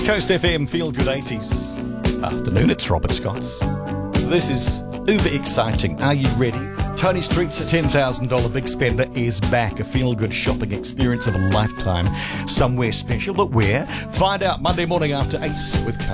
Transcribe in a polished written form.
Coast FM Feel Good 80s. Afternoon, it's Robert Scott. This is uber exciting. Are you ready? Tony Street's $10,000 Big Spender is back. A feel-good shopping experience of a lifetime. Somewhere special, but where? Find out Monday morning after 8 with Coast.